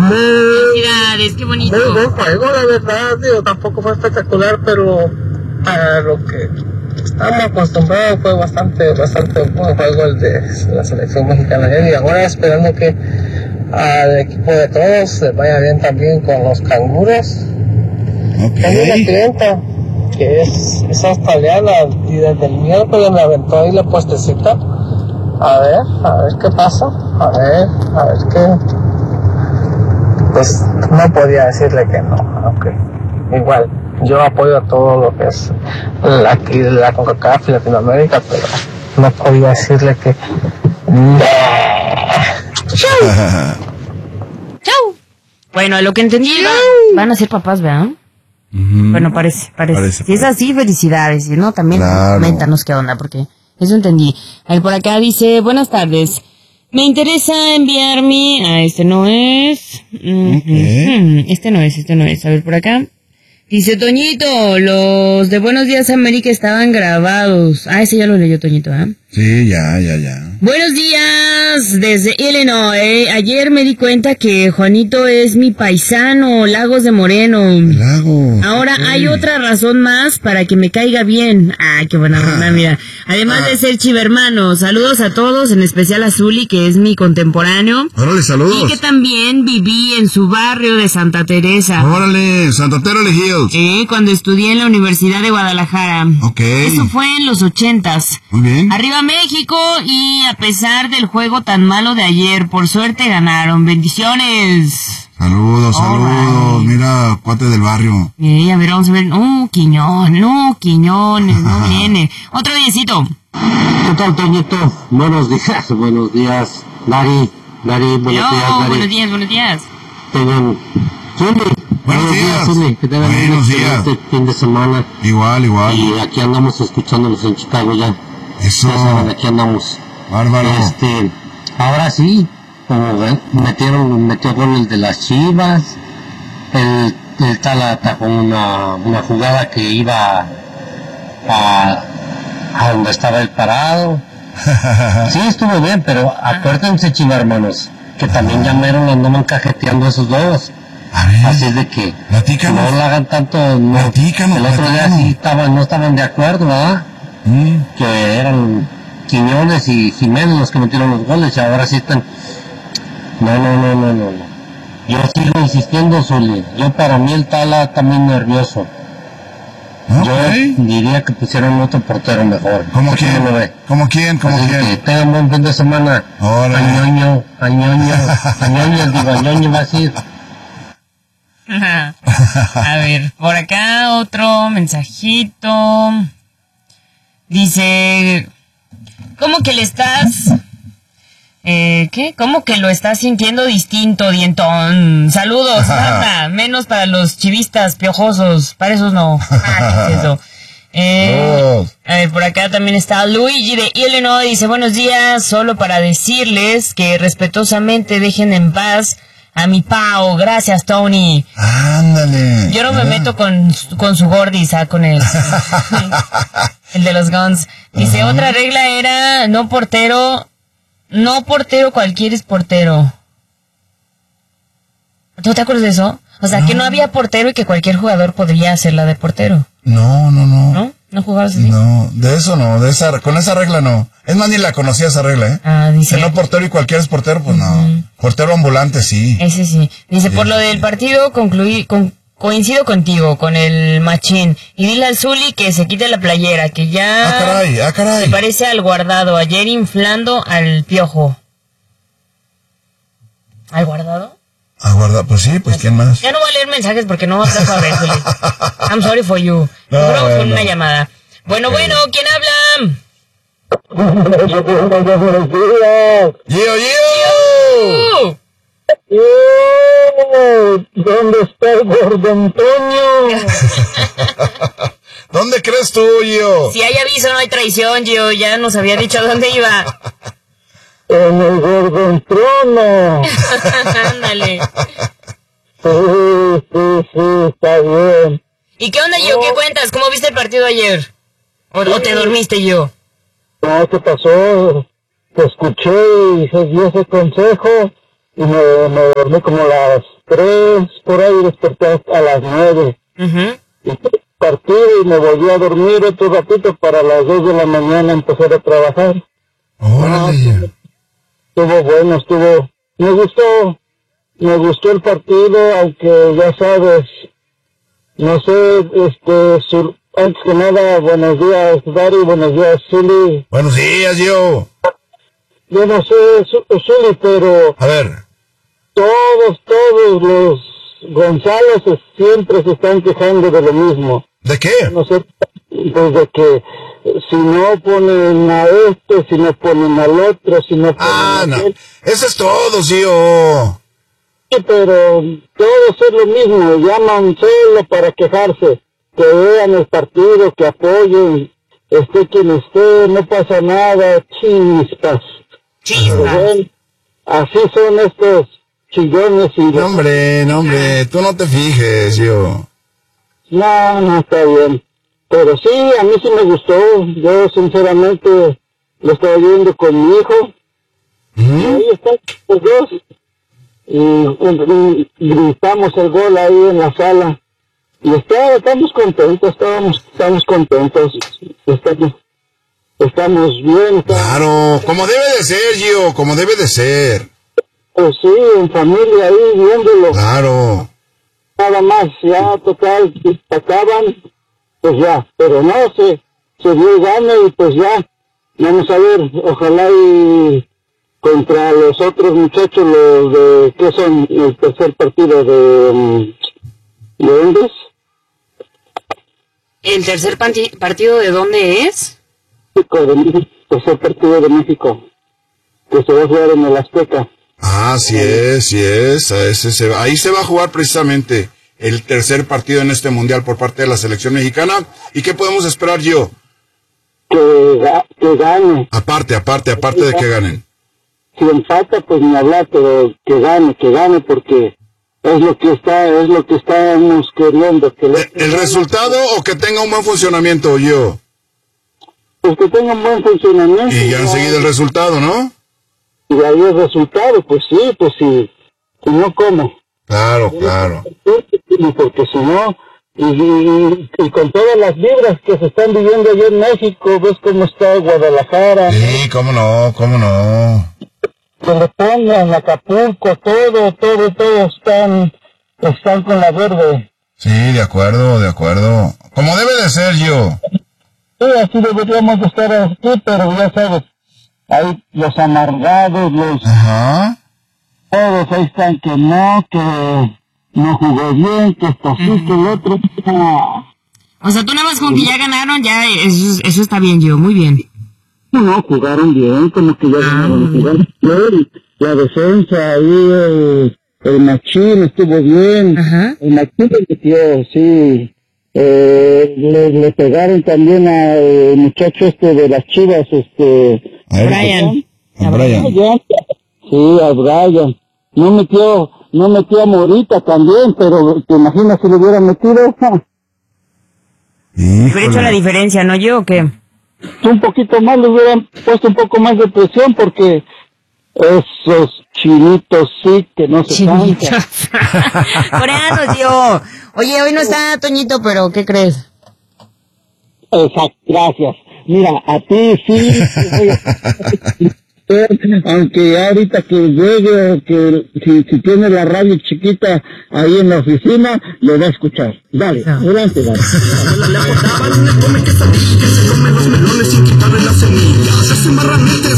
Felicidades, qué bonito. Muy buen juego, la verdad, digo, tampoco fue espectacular, pero a lo que estamos acostumbrados fue bastante buen juego el de la selección mexicana. Y ahora esperando que al equipo de todos le vaya bien también con los canguros. Tengo una clienta que es australiana y desde el miércoles me aventó ahí la puestecita. A ver qué pasa. A ver qué. Pues no podía decirle que no, aunque igual yo apoyo a todo lo que es aquí la CONCACAF y Latinoamérica, pero no podía decirle que no. ¡Chau! Bueno, a lo que entendí van a ser papás, ¿verdad? Bueno, parece. Si es así, felicidades. Si no, también coméntanos qué onda, porque eso entendí. Ahí por acá dice, buenas tardes. Me interesa enviarme... este no es. Este no es. A ver, por acá. Dice, Toñito, los de Buenos Días América estaban grabados. Ese ya lo leyó Toñito, ¿ah? Sí, ya. Buenos días desde Illinois. Ayer me di cuenta que Juanito es mi paisano, Lagos de Moreno. Ahora hay otra razón más para que me caiga bien. Qué buena onda, mira. Además de ser chivermano, saludos a todos, en especial a Zuli, que es mi contemporáneo. Órale, saludos. Y que también viví en su barrio de Santa Teresa. Órale, Santa Teresa Hills. Cuando estudié en la Universidad de Guadalajara. Ok. Eso fue en los 80s. Muy bien. Arriba México, y a pesar del juego tan malo de ayer, por suerte ganaron. Bendiciones. Saludos. Right. Mira, cuate del barrio. A ver, vamos a ver. Quiñones, no viene. Otro diecito. ¿Qué tal, Toñito? Buenos días. Buenos días, Dari, buenos días. Tengan... Buenos días, Zuli. Que tengan un excelente fin de semana. Igual. Y aquí andamos escuchándolos en Chicago ya. Eso. Ya saben, aquí andamos. Bárbaro. Ahora sí, como ven, metió gol el de las Chivas. El tal atacó una jugada que iba a donde estaba el parado. Sí, estuvo bien, pero acuérdense, Chiva, hermanos, que también ya mero lo andaban cajeteando esos dos. Así es de que no lo hagan tanto. El otro día sí no estaban de acuerdo, ¿verdad? Que eran Quiñones y Jiménez los que metieron los goles, y ahora sí están. No. Yo sigo insistiendo, Zuli. Para mí el Tala también nervioso. Yo diría que pusieron otro portero mejor. ¿Cómo quién? ¿Cómo quién? Que tengan buen fin de semana. Añoño va a decir. A ver, por acá otro mensajito. Dice, ¿cómo que le estás? ¿Qué? ¿Cómo que lo estás sintiendo distinto, dientón? Saludos, nada, menos para los chivistas piojosos, para esos no. ¿Qué es eso? A ver, por acá también está Luigi de Illinois, dice, buenos días, solo para decirles que respetuosamente dejen en paz a mi Pau, gracias, Tony. Ándale. Yo no me meto con su gordis, con el de los Guns. Dice, otra regla era no portero cualquiera es portero. ¿Tú te acuerdas de eso? O sea, que no había portero y que cualquier jugador podría hacerla de portero. No. ¿No? ¿No jugabas así? No, de eso no, con esa regla no. Es más, ni la conocía esa regla, dice. Que no portero y cualquiera es portero, pues no. Portero ambulante, sí. Ese sí. Dice, por lo del partido coincido contigo, con el machín. Y dile al Zuli que se quite la playera, que ya... caray. Se parece al Guardado, ayer inflando al Piojo. ¿Al Guardado? Pues sí, pues ¿quién más? Ya no voy a leer mensajes porque no vas a ver, Zuli. I'm sorry for you. Vamos con una llamada. Bueno, ¿quién habla? ¡Gio! ¿Dónde está el gordo Antonio? ¿Dónde crees tú, Gio? Si hay aviso no hay traición, Gio. Ya nos había dicho dónde iba. En el gordo trono. Ándale. Sí, está bien. ¿Y qué onda, Gio? ¿Qué cuentas? ¿Cómo viste el partido ayer? ¿O te dormiste, Gio? No, ¿qué pasó? Te escuché y seguí ese consejo y me dormí como a las 3, por ahí desperté a las 9. Y partí y me volví a dormir otro ratito para las 2 de la mañana empezar a trabajar. ¡Órale! Estuvo bueno, me gustó el partido, aunque ya sabes, no sé, antes que nada, buenos días, Dari, buenos días, Zuli. Buenos días, yo. Yo no sé, Zuli, pero... A ver. Todos los González siempre se están quejando de lo mismo. ¿De qué? No sé, desde que si no ponen a si no ponen al otro, si no ponen a aquel. Eso es todo, tío. Sí, pero todos es lo mismo, llaman solo para quejarse, que vean el partido, que apoyen, esté quien esté, no pasa nada, chispas. Ven, así son estos chillones y... No, hombre, tú no te fijes, yo. No, está bien. Pero sí, a mí sí me gustó. Yo, sinceramente, lo estaba viendo con mi hijo. Y ahí están los dos. Y gritamos el gol ahí en la sala. Y estamos contentos, estamos contentos. Estamos bien. Claro, como debe de ser, Gio, como debe de ser. Pues sí, en familia ahí viéndolo. Claro. Nada más, ya total, acaban, pues ya, pero no, se dio el gane y pues ya, vamos a ver, ojalá y contra los otros muchachos, los de, ¿qué son? El tercer partido ¿de dónde es? ¿El tercer partido de dónde es? México, tercer partido de México, que se va a jugar en el Azteca. Sí es. Ahí se va a jugar precisamente el tercer partido en este mundial por parte de la selección mexicana. ¿Y qué podemos esperar, yo? Que gane. Aparte de que ganen. Si empata, pues ni hablar, pero que gane, porque es lo que estamos queriendo. ¿El resultado o que tenga un buen funcionamiento, yo? Pues que tenga un buen funcionamiento. Y ya enseguida el resultado, ¿no? Y ahí el resultado, pues sí, si no, ¿cómo? Claro. Porque si no, y con todas las vibras que se están viviendo allá en México, ves cómo está Guadalajara. Sí, cómo no. Que le pongan Acapulco, todo están con la verde. Sí, de acuerdo. Como debe de ser, yo. Sí, así deberíamos de estar aquí, pero ya sabes, hay los amargados, todos ahí están que no jugó bien, que esto así, que el otro. O sea, tú nada más con que ya ganaron, ya eso está bien, yo, muy bien. No, jugaron bien, como que ya jugaron bien. La defensa ahí, el Machín estuvo bien. El Machín le metió, sí. Le pegaron también al muchacho de las Chivas, Brian. A Brian. Sí, a Brian. No metió a Morita también, pero te imaginas si le hubiera metido. Hubiera hecho la diferencia, ¿no, yo o qué? Un poquito más, le hubieran puesto un poco más de presión, porque esos chinitos sí que no se cansan. Coreanos, tío. Oye, hoy no está Toñito, pero ¿qué crees? Exacto, gracias. Mira, a ti sí. Aunque ahorita que llegue, que si tiene la radio chiquita ahí en la oficina, lo va a escuchar. Dale, adelante, dale. Le aportaban, le come quesadillas, se come los melones sin quitarle las semillas. Es un marranete